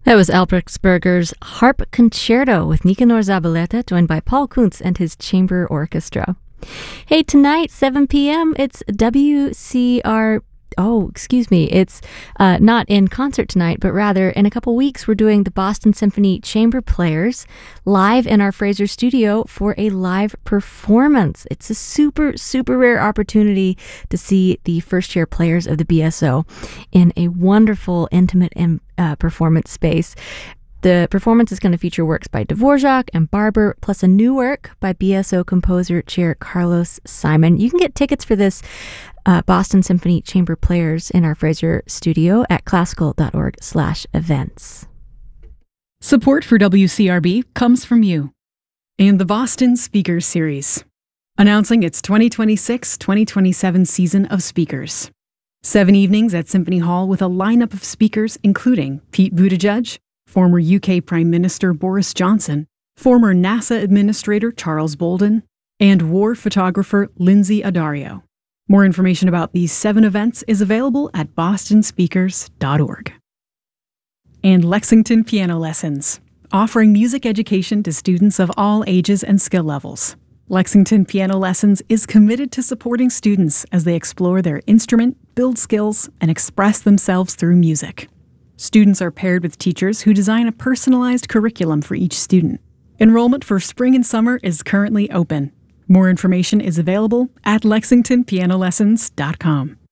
That was Albertsberger's Harp Concerto with Nicanor Zabaleta, joined by Paul Kuntz and his chamber orchestra. Hey, tonight, 7 p.m., it's WCR. Oh, excuse me. It's not in concert tonight, but rather in a couple weeks, we're doing the Boston Symphony Chamber Players live in our Fraser studio for a live performance. It's a super, super rare opportunity to see the first year players of the BSO in a wonderful, intimate performance space. The performance is going to feature works by Dvorak and Barber, plus a new work by BSO composer Chair Carlos Simon. You can get tickets for this Boston Symphony Chamber Players in our Fraser studio at classical.org/events. Support for WCRB comes from you and the Boston Speakers Series, announcing its 2026-2027 season of speakers. 7 evenings at Symphony Hall with a lineup of speakers including Pete Buttigieg, former UK Prime Minister Boris Johnson, former NASA Administrator Charles Bolden, and war photographer Lindsay Addario. More information about these 7 events is available at bostonspeakers.org. And Lexington Piano Lessons, offering music education to students of all ages and skill levels. Lexington Piano Lessons is committed to supporting students as they explore their instrument, build skills, and express themselves through music. Students are paired with teachers who design a personalized curriculum for each student. Enrollment for spring and summer is currently open. More information is available at lexingtonpianolessons.com.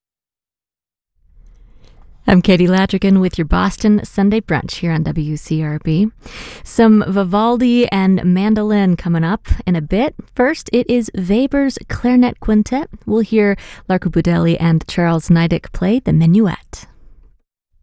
I'm Katie Ladrigan with your Boston Sunday Brunch here on WCRB. Some Vivaldi and mandolin coming up in a bit. First, it is Weber's Clarinet Quintet. We'll hear Larko Budeli and Charles Niedek play the Minuet.